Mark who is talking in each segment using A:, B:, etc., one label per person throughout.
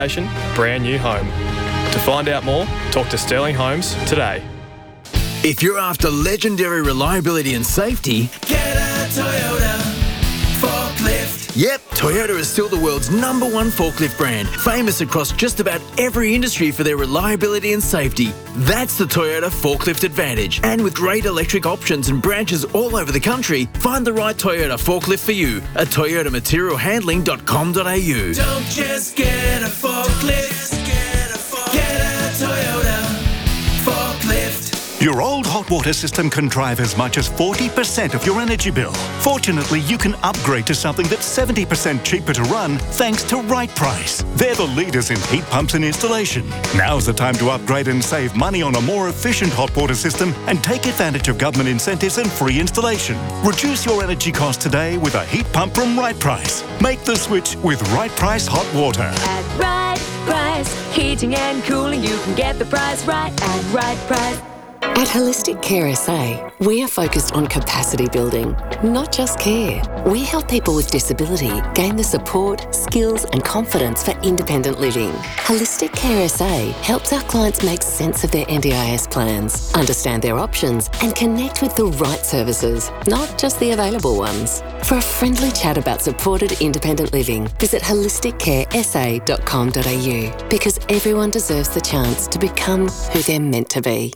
A: brand new home. To find out more, talk to Sterling Homes today.
B: If you're after legendary reliability and safety, get a Toyota forklift. Yep, Toyota is still the world's #1 forklift brand, famous across just about every industry for their reliability and safety. That's the Toyota Forklift Advantage. And with great electric options and branches all over the country, find the right Toyota forklift for you at toyotamaterialhandling.com.au. Don't just get a forklift, get a Toyota forklift.
C: Your old hot water system can drive as much as 40% of your energy bill. Fortunately, you can upgrade to something that's 70% cheaper to run thanks to Right Price. They're the leaders in heat pumps and installation. Now's the time to upgrade and save money on a more efficient hot water system and take advantage of government incentives and free installation. Reduce your energy costs today with a heat pump from Right Price. Make the switch with Right Price Hot Water.
D: At Right Price, heating and cooling, you can get the price right at Right Price.
E: At Holistic Care SA, we are focused on capacity building, not just care. We help people with disability gain the support, skills and confidence for independent living. Holistic Care SA helps our clients make sense of their NDIS plans, understand their options and connect with the right services, not just the available ones. For a friendly chat about supported independent living, visit holisticcaresa.com.au because everyone deserves the chance to become who they're meant to be.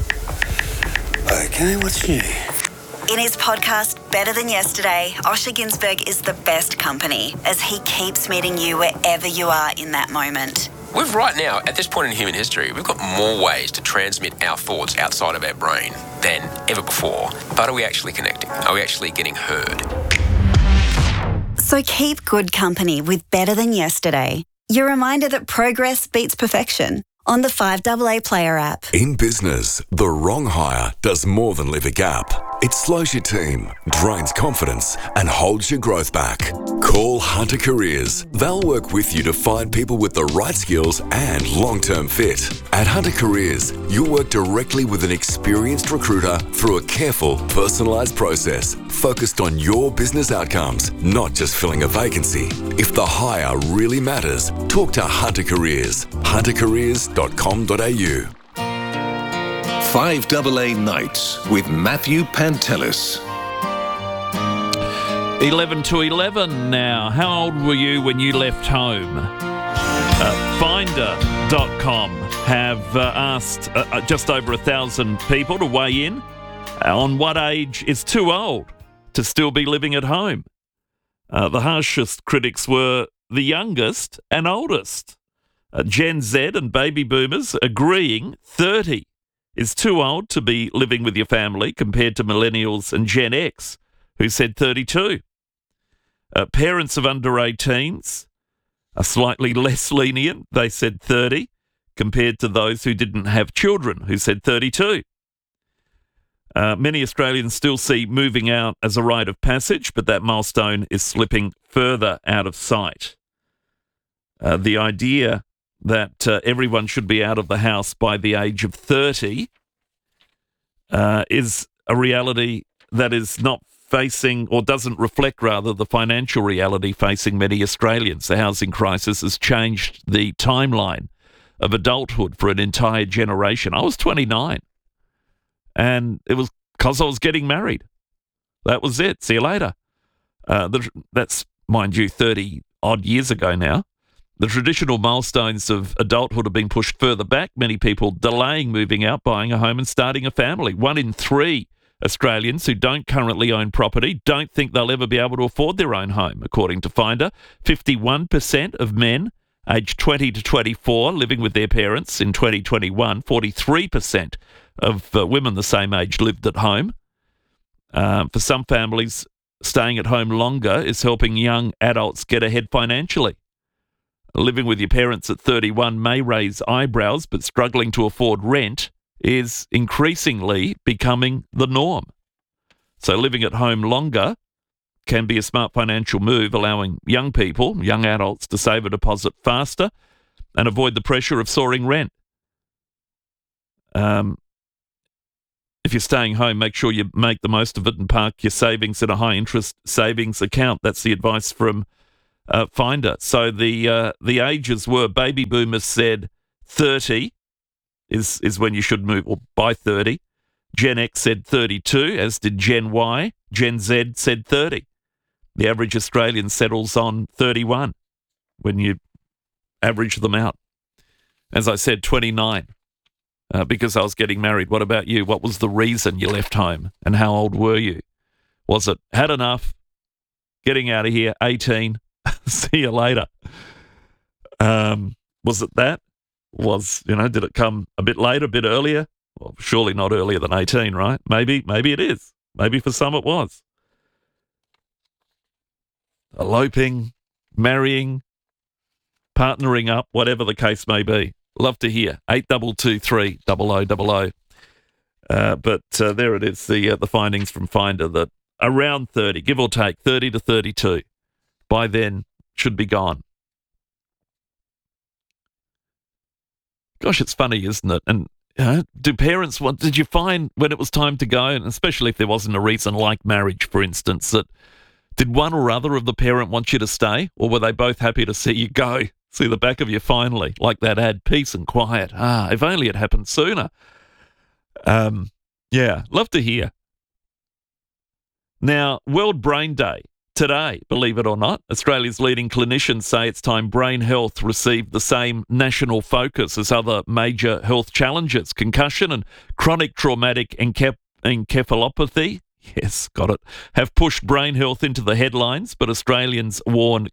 F: Okay, what's new?
G: In his podcast, Better Than Yesterday, Osher Günsberg is the best company as he keeps meeting you wherever you are in that moment.
H: We've right now, at this point in human history, we've got more ways to transmit our thoughts outside of our brain than ever before. But are we actually connecting? Are we actually getting heard?
G: So keep good company with Better Than Yesterday. Your reminder that progress beats perfection on the 5AA Player app.
I: In business, the wrong hire does more than leave a gap. It slows your team, drains confidence, and holds your growth back. Call Hunter Careers. They'll work with you to find people with the right skills and long-term fit. At Hunter Careers, you'll work directly with an experienced recruiter through a careful, personalised process focused on your business outcomes, not just filling a vacancy. If the hire really matters, talk to Hunter Careers. huntercareers.com.au.
J: 5AA Nights with Matthew Pantelis.
K: 11 to 11 now. How old were you when you left home? Finder.com have asked just over 1,000 people to weigh in on what age is too old to still be living at home. The harshest critics were the youngest and oldest. Gen Z and baby boomers agreeing 30 is too old to be living with your family compared to millennials and Gen X, who said 32. Parents of under 18s are slightly less lenient. They said 30 compared to those who didn't have children, who said 32. Many Australians still see moving out as a rite of passage, but that milestone is slipping further out of sight. The idea that everyone should be out of the house by the age of 30 is a reality that is not facing, or doesn't reflect rather, the financial reality facing many Australians. The housing crisis has changed the timeline of adulthood for an entire generation. I was 29 and it was because I was getting married. That was it. See you later. That's, mind you, 30 odd years ago now. The traditional milestones of adulthood have been pushed further back, many people delaying moving out, buying a home and starting a family. 1 in 3 Australians who don't currently own property don't think they'll ever be able to afford their own home, according to Finder. 51% of men aged 20 to 24 living with their parents in 2021. 43% of women the same age lived at home. For some families, staying at home longer is helping young adults get ahead financially. Living with your parents at 31 may raise eyebrows, but struggling to afford rent is increasingly becoming the norm. So living at home longer can be a smart financial move, allowing young people, young adults, to save a deposit faster and avoid the pressure of soaring rent. If you're staying home, make sure you make the most of it and park your savings in a high-interest savings account. That's the advice from Finder. So the ages were, baby boomers said 30 is when you should move, or by 30. Gen X said 32, as did Gen Y. Gen Z said 30. The average Australian settles on 31 when you average them out. As I said, 29 because I was getting married. What about you? What was the reason you left home, and how old were you? Was it had enough, getting out of here, 18, see you later? Was it that? Did it come a bit later, a bit earlier? Well, surely not earlier than 18, right? Maybe it is. Maybe for some it was. Eloping, marrying, partnering up, whatever the case may be. Love to hear. 8223 0000. But there it is, the findings from Finder, that around 30, give or take, 30 to 32, by then should be gone. Gosh, it's funny, isn't it? And do parents did you find when it was time to go, and especially if there wasn't a reason like marriage, for instance, that did one or other of the parent want you to stay, or were they both happy to see you go, see the back of you finally, like that ad, peace and quiet? If only it happened sooner. Yeah, love to hear. Now, World Brain Day today, believe it or not. Australia's leading clinicians say it's time brain health received the same national focus as other major health challenges. Concussion and chronic traumatic encephalopathy, yes, got it, have pushed brain health into the headlines, but Australians leading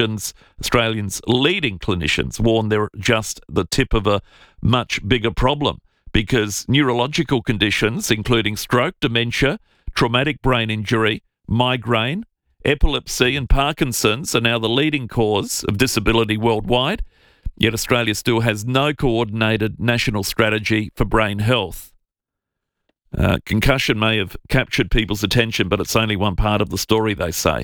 K: clinicians warn they're just the tip of a much bigger problem, because neurological conditions, including stroke, dementia, traumatic brain injury, migraine, epilepsy and Parkinson's, are now the leading cause of disability worldwide, yet Australia still has no coordinated national strategy for brain health. Concussion may have captured people's attention, but it's only one part of the story, they say.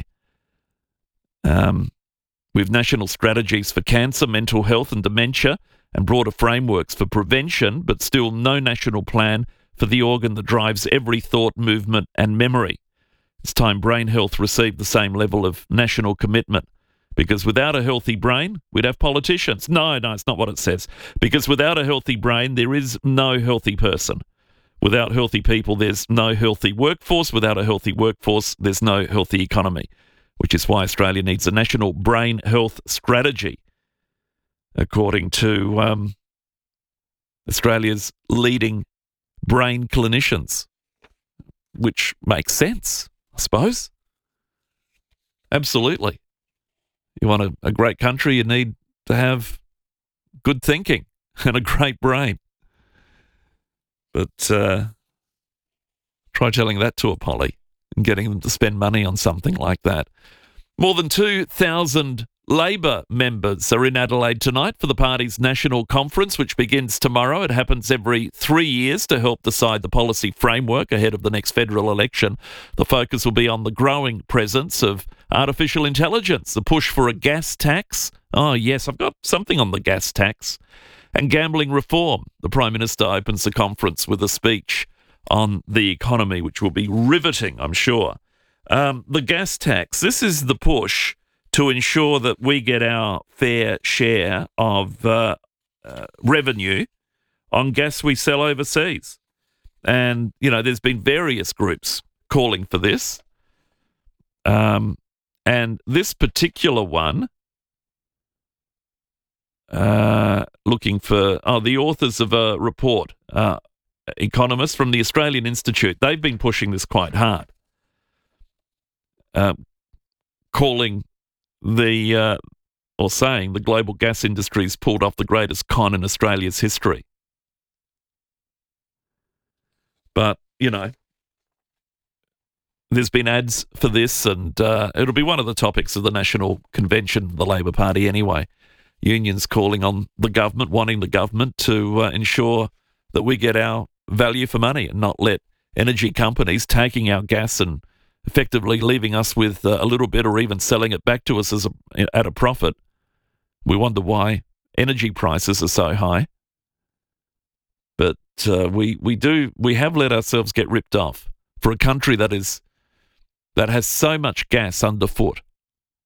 K: With national strategies for cancer, mental health and dementia, and broader frameworks for prevention, but still no national plan for the organ that drives every thought, movement and memory. It's time brain health received the same level of national commitment, because without a healthy brain, we'd have politicians. No, it's not what it says. Because without a healthy brain, there is no healthy person. Without healthy people, there's no healthy workforce. Without a healthy workforce, there's no healthy economy, which is why Australia needs a national brain health strategy, according to Australia's leading brain clinicians, which makes sense, I suppose. Absolutely. You want a great country, you need to have good thinking and a great brain. But try telling that to a poly and getting them to spend money on something like that. More than 2,000 Labor members are in Adelaide tonight for the party's national conference, which begins tomorrow. It happens every 3 years to help decide the policy framework ahead of the next federal election. The focus will be on the growing presence of artificial intelligence, the push for a gas tax. Oh, yes, I've got something on the gas tax. And gambling reform. The Prime Minister opens the conference with a speech on the economy, which will be riveting, I'm sure. The gas tax, this is the push to ensure that we get our fair share of revenue on gas we sell overseas. And, there's been various groups calling for this. And this particular one, looking for the authors of a report, economists from the Australian Institute, they've been pushing this quite hard, calling saying the global gas industry's pulled off the greatest con in Australia's history. But, there's been ads for this, and it'll be one of the topics of the National Convention of the Labor Party anyway. Unions calling on the government, wanting the government to ensure that we get our value for money and not let energy companies taking our gas and effectively leaving us with a little bit, or even selling it back to us at a profit. We wonder why energy prices are so high. But we have let ourselves get ripped off for a country that has so much gas underfoot.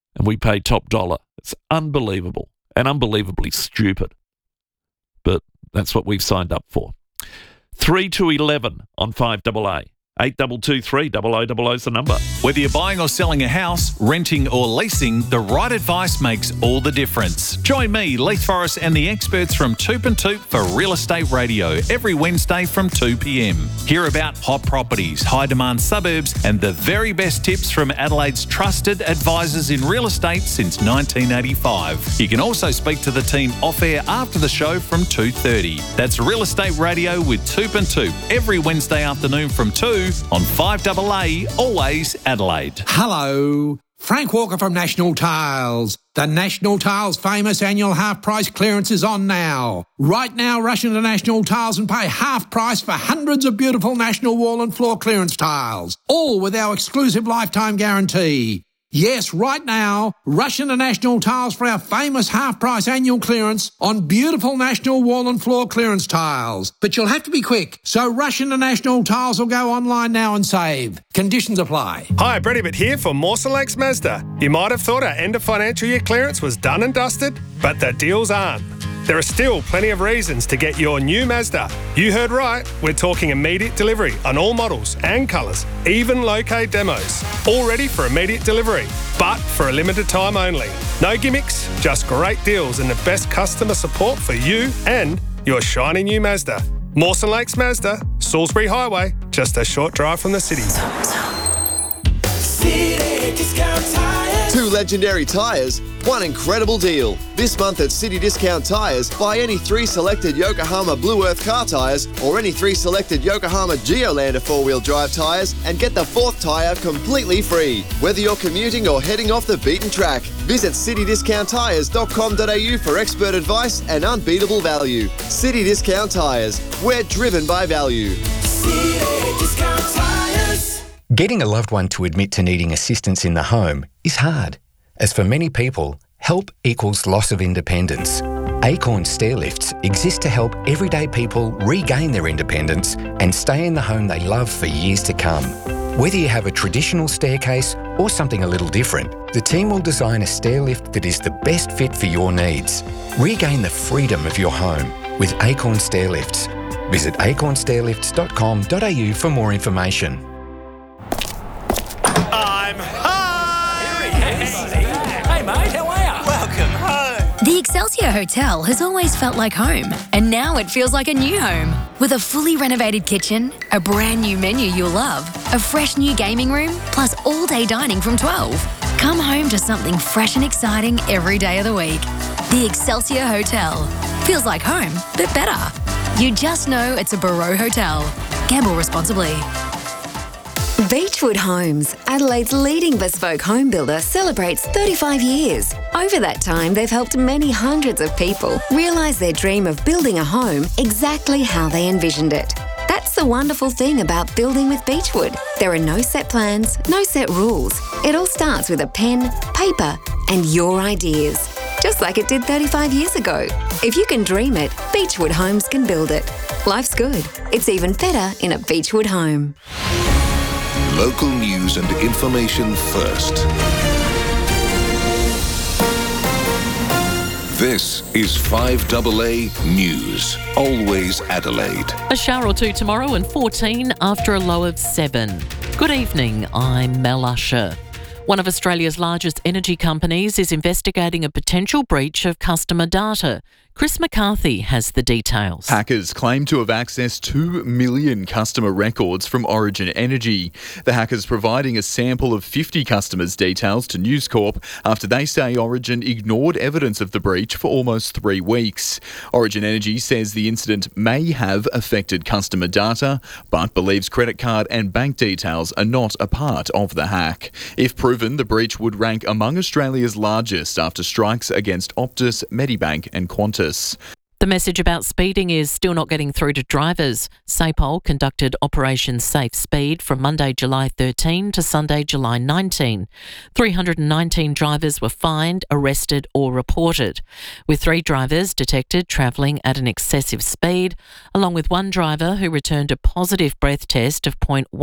K: and we pay top dollar. It's unbelievable and unbelievably stupid. But that's what we've signed up for. 3 to 11 on 5AA. 8223 0000 is the number.
F: Whether you're buying or selling a house, renting or leasing, the right advice makes all the difference. Join me, Leith Forrest, and the experts from Toop and Toop for Real Estate Radio every Wednesday from 2 p.m. Hear about hot properties, high-demand suburbs, and the very best tips from Adelaide's trusted advisors in real estate since 1985. You can also speak to the team off-air after the show from 2:30. That's Real Estate Radio with Toop and Toop every Wednesday afternoon from 2 on 5AA, always Adelaide.
L: Hello, Frank Walker from National Tiles. The National Tiles famous annual half-price clearance is on now. Right now, rush into National Tiles and pay half price for hundreds of beautiful National wall and floor clearance tiles, all with our exclusive lifetime guarantee. Yes, right now, rush into National Tiles for our famous half-price annual clearance on beautiful National wall and floor clearance tiles. But you'll have to be quick, so rush into National Tiles or go online now and save. Conditions apply.
M: Hi, Brett Ibbott here for Mawson Lakes Mazda. You might have thought our end of financial year clearance was done and dusted, but the deals aren't. There are still plenty of reasons to get your new Mazda. You heard right, we're talking immediate delivery on all models and colours, even low-K demos. All ready for immediate delivery, but for a limited time only. No gimmicks, just great deals and the best customer support for you and your shiny new Mazda. Mawson Lakes Mazda, Salisbury Highway, just a short drive from the city.
N: City Discount Tires. 2 legendary tyres, 1 incredible deal. This month at City Discount Tyres, buy any 3 selected Yokohama Blue Earth car tyres or any 3 selected Yokohama Geolander 4-wheel drive tyres and get the 4th tyre completely free. Whether you're commuting or heading off the beaten track, visit citydiscounttyres.com.au for expert advice and unbeatable value. City Discount Tyres, we're driven by value.
O: City Discount Tyres. Getting a loved one to admit to needing assistance in the home is hard, as for many people, help equals loss of independence. Acorn Stairlifts exist to help everyday people regain their independence and stay in the home they love for years to come. Whether you have a traditional staircase or something a little different, the team will design a stairlift that is the best fit for your needs. Regain the freedom of your home with Acorn Stairlifts. Visit acornstairlifts.com.au for more information.
P: I'm home! Hey mate, how are you? Welcome home!
Q: The Excelsior Hotel has always felt like home, and now it feels like a new home. With a fully renovated kitchen, a brand new menu you'll love, a fresh new gaming room, plus all-day dining from 12. Come home to something fresh and exciting every day of the week. The Excelsior Hotel. Feels like home, but better. You just know it's a Barreau Hotel. Gamble responsibly.
R: Beechwood Homes, Adelaide's leading bespoke home builder, celebrates 35 years. Over that time, they've helped many hundreds of people realise their dream of building a home exactly how they envisioned it. That's the wonderful thing about building with Beechwood. There are no set plans, no set rules. It all starts with a pen, paper, and your ideas. Just like it did 35 years ago. If you can dream it, Beechwood Homes can build it. Life's good. It's even better in a Beechwood home.
J: Local news and information first. This is 5AA News. Always Adelaide.
S: A shower or two tomorrow and 14 after a low of 7. Good evening, I'm Mel Usher. One of Australia's largest energy companies is investigating a potential breach of customer data. Chris McCarthy has the details.
T: Hackers claim to have accessed 2 million customer records from Origin Energy. The hackers providing a sample of 50 customers' details to News Corp after they say Origin ignored evidence of the breach for almost 3 weeks. Origin Energy says the incident may have affected customer data, but believes credit card and bank details are not a part of the hack. If proven, the breach would rank among Australia's largest after strikes against Optus, Medibank and Qantas.
S: The message about speeding is still not getting through to drivers. SAPOL conducted Operation Safe Speed from Monday, July 13 to Sunday, July 19. 319 drivers were fined, arrested or reported, with 3 drivers detected travelling at an excessive speed, along with 1 driver who returned a positive breath test of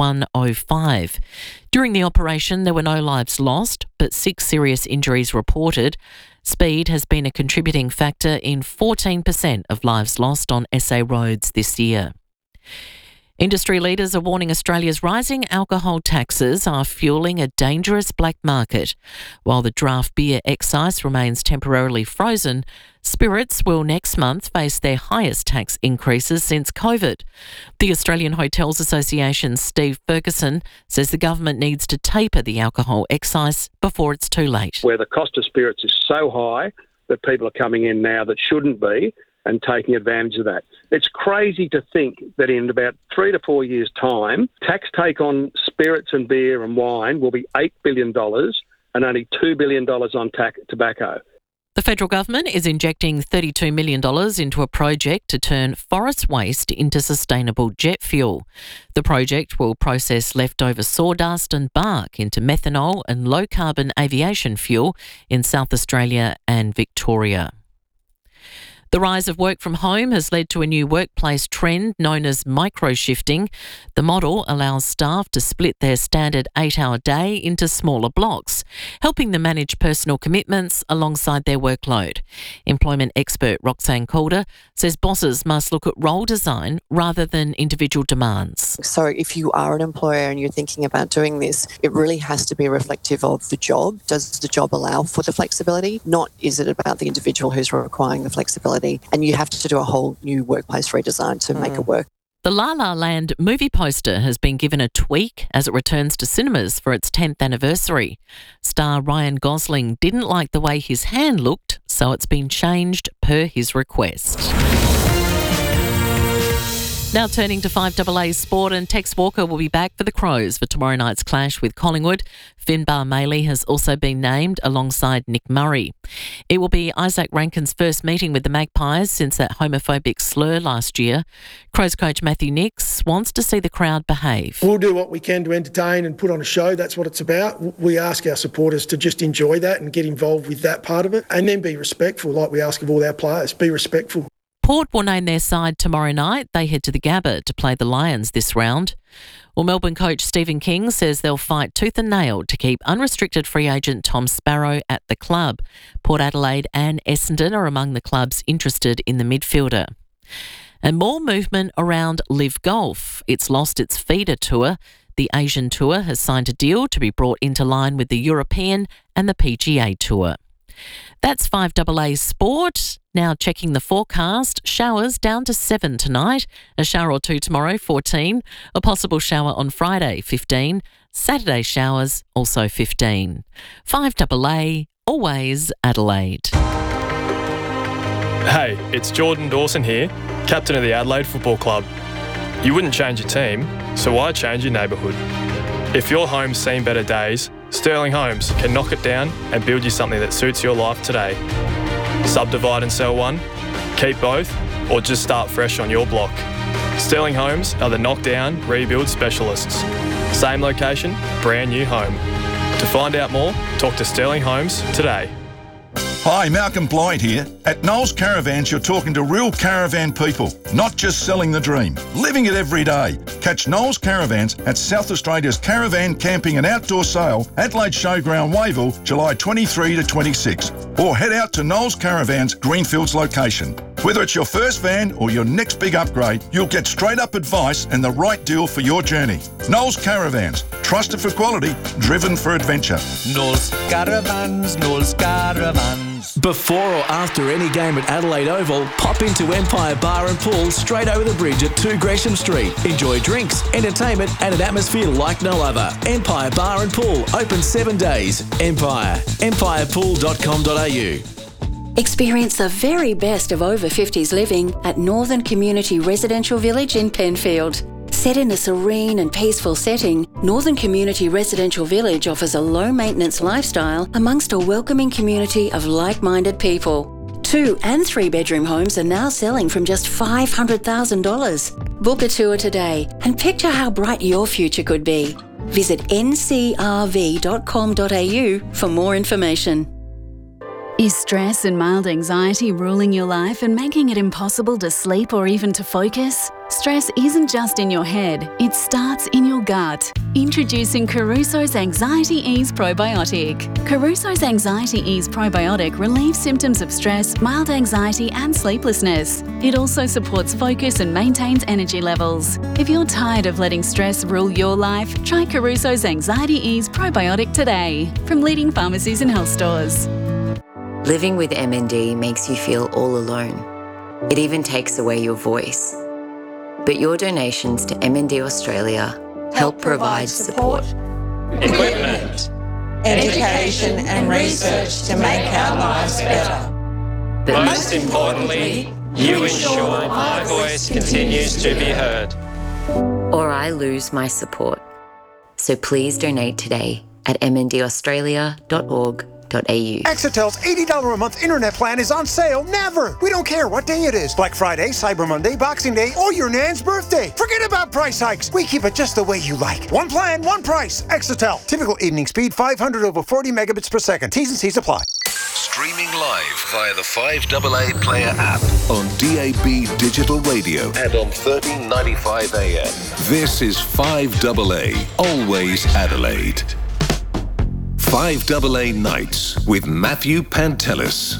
S: 0.105. During the operation, there were no lives lost, but 6 serious injuries reported. Speed has been a contributing factor in 14% of lives lost on SA roads this year. Industry leaders are warning Australia's rising alcohol taxes are fueling a dangerous black market. While the draft beer excise remains temporarily frozen, spirits will next month face their highest tax increases since COVID. The Australian Hotels Association's Steve Ferguson says the government needs to taper the alcohol excise before it's too late.
U: Where the cost of spirits is so high that people are coming in now that shouldn't be and taking advantage of that. It's crazy to think that in about 3 to 4 years' time, tax take on spirits and beer and wine will be $8 billion and only $2 billion on tobacco.
S: The federal government is injecting $32 million into a project to turn forest waste into sustainable jet fuel. The project will process leftover sawdust and bark into methanol and low-carbon aviation fuel in South Australia and Victoria. The rise of work from home has led to a new workplace trend known as micro-shifting. The model allows staff to split their standard 8-hour day into smaller blocks, helping them manage personal commitments alongside their workload. Employment expert Roxanne Calder says bosses must look at role design rather than individual demands.
V: So if you are an employer and you're thinking about doing this, it really has to be reflective of the job. Does the job allow for the flexibility? Not is it about the individual who's requiring the flexibility? And you have to do a whole new workplace redesign to make it work.
S: The La La Land movie poster has been given a tweak as it returns to cinemas for its 10th anniversary. Star Ryan Gosling didn't like the way his hand looked, so it's been changed per his request. Now turning to 5AA Sport, and Tex Walker will be back for the Crows for tomorrow night's clash with Collingwood. Finbar Maley has also been named alongside Nick Murray. It will be Isaac Rankin's first meeting with the Magpies since that homophobic slur last year. Crows coach Matthew Nicks wants to see the crowd behave.
W: We'll do what we can to entertain and put on a show. That's what it's about. We ask our supporters to just enjoy that and get involved with that part of it, and then be respectful like we ask of all our players. Be respectful.
S: Port will name their side tomorrow night. They head to the Gabba to play the Lions this round. Well, Melbourne coach Stephen King says they'll fight tooth and nail to keep unrestricted free agent Tom Sparrow at the club. Port Adelaide and Essendon are among the clubs interested in the midfielder. And more movement around Live Golf. It's lost its feeder tour. The Asian Tour has signed a deal to be brought into line with the European and the PGA Tour. That's 5AA Sport. Now checking the forecast. Showers down to 7 tonight. A shower or two tomorrow, 14. A possible shower on Friday, 15. Saturday showers, also 15. 5AA, always Adelaide.
A: Hey, it's Jordan Dawson here, captain of the Adelaide Football Club. You wouldn't change your team, so why change your neighbourhood? If your home's seen better days, Sterling Homes can knock it down and build you something that suits your life today. Subdivide and sell one, keep both, or just start fresh on your block. Sterling Homes are the knockdown, rebuild specialists. Same location, brand new home. To find out more, talk to Sterling Homes today.
X: Hi, Malcolm Blyde here. At Knowles Caravans, you're talking to real caravan people, not just selling the dream, living it every day. Catch Knowles Caravans at South Australia's Caravan Camping and Outdoor Sale, Adelaide Showground, Wayville, July 23 to 26. Or head out to Knowles Caravans, Greenfields location. Whether it's your first van or your next big upgrade, you'll get straight up advice and the right deal for your journey. Knowles Caravans, trusted for quality, driven for adventure.
P: Knowles Caravans, Knowles Caravans.
Y: Before or after any game at Adelaide Oval, pop into Empire Bar and Pool straight over the bridge at 2 Gresham Street. Enjoy drinks, entertainment and an atmosphere like no other. Empire Bar and Pool, open 7 days. Empire, empirepool.com.au.
Z: Experience the very best of over 50s living at Northern Community Residential Village in Penfield. Set in a serene and peaceful setting, Northern Community Residential Village offers a low-maintenance lifestyle amongst a welcoming community of like-minded people. 2 and 3 bedroom homes are now selling from just $500,000. Book a tour today and picture how bright your future could be. Visit ncrv.com.au for more information.
B: Is stress and mild anxiety ruling your life and making it impossible to sleep or even to focus? Stress isn't just in your head, it starts in your gut. Introducing Caruso's Anxiety Ease Probiotic. Caruso's Anxiety Ease Probiotic relieves symptoms of stress, mild anxiety and sleeplessness. It also supports focus and maintains energy levels. If you're tired of letting stress rule your life, try Caruso's Anxiety Ease Probiotic today from leading pharmacies and health stores.
C: Living with MND makes you feel all alone. It even takes away your voice. But your donations to MND Australia help provide support,
D: equipment, education and research to make our lives better. But most importantly, you ensure my voice continues to be heard.
C: Or I lose my support. So please donate today at mndaustralia.org.au.
E: Exitel's $80 a month internet plan is on sale never. We don't care what day it is. Black Friday, Cyber Monday, Boxing Day, or your nan's birthday. Forget about price hikes. We keep it just the way you like. One plan, one price. Exitel. Typical evening speed 500 over 40 megabits per second. T's and C's apply.
J: Streaming live via the 5AA Player app on DAB Digital Radio and on 1395 AM. This is 5AA, always Adelaide. 5AA Nights with Matthew Pantelis.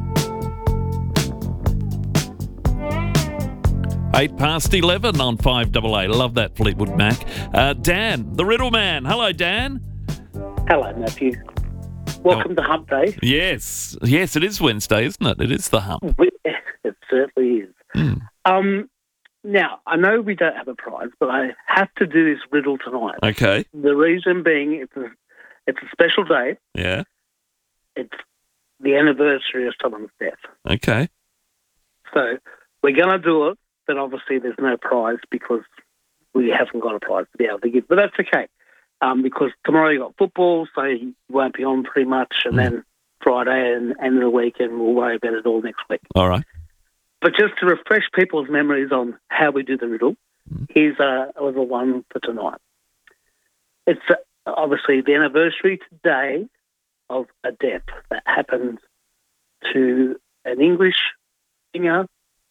K: 11 on 5AA. Love that Fleetwood Mac. Dan, the Riddle Man. Hello, Dan.
G: Hello, Matthew. Welcome to Hump Day.
K: Yes, it is Wednesday, isn't it? It is the hump.
G: It certainly is. Now, I know we don't have a prize, but I have to do this riddle tonight.
K: Okay.
G: The reason being it's a special day.
K: Yeah.
G: It's the anniversary of someone's death.
K: Okay.
G: So we're going to do it, but obviously there's no prize because we haven't got a prize to be able to give. But that's okay because tomorrow you got football, so you won't be on pretty much, and then Friday and end of the week, and we'll worry about it all next week.
K: All right.
G: But just to refresh people's memories on how we do the riddle, here's a little one for tonight. It's obviously the anniversary today of a death that happened to an English singer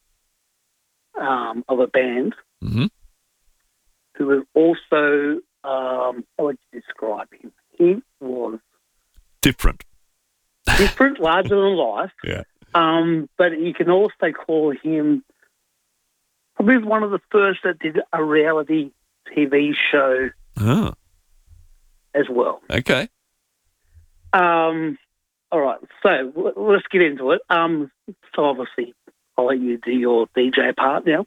G: of a band who was also, how would you describe him? He was
K: different,
G: larger than life.
K: Yeah.
G: But you can also call him probably one of the first that did a reality TV show as well.
K: Okay.
G: All right, so let's get into it. So obviously, I'll let you do your DJ part now.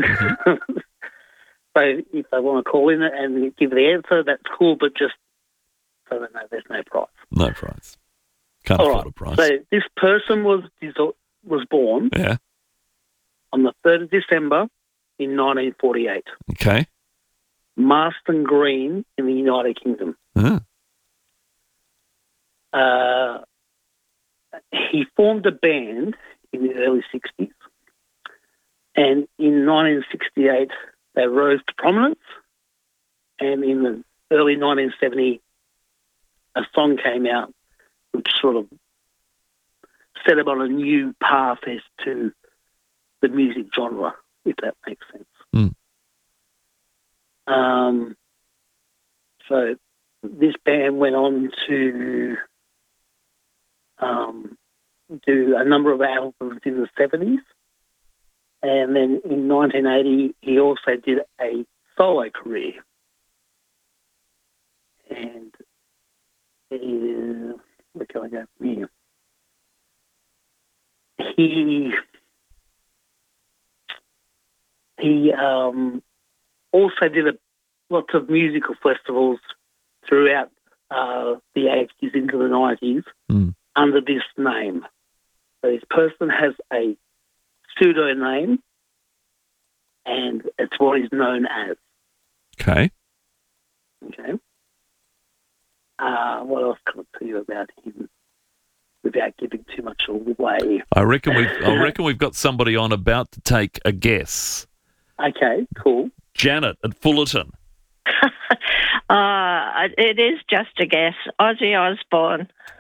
G: So if they want to call in and give the answer, that's cool, but just so they know there's no prize.
K: No prize. Can't
G: All
K: afford
G: right,
K: a prize.
G: so this person was born on the 3rd of December in 1948.
K: Okay.
G: Marston Green in the United Kingdom. He formed a band in the early 60s, and in 1968 they rose to prominence, and in the early 1970 a song came out which sort of set him on a new path as to the music genre, if that makes sense. So this band went on to do a number of albums in the 70s. And then in 1980, he also did a solo career. And where can I go from here? He also did lots of musical festivals throughout the 80s into the 90s under this name. So this person has a pseudonym, and it's what he's known as.
K: Okay.
G: Okay. What else can I tell you about him? without giving too much away.
K: I reckon we've got somebody on about to take a guess.
G: Okay, cool.
K: Janet at Fullerton.
F: It is just a guess. Ozzy Osbourne.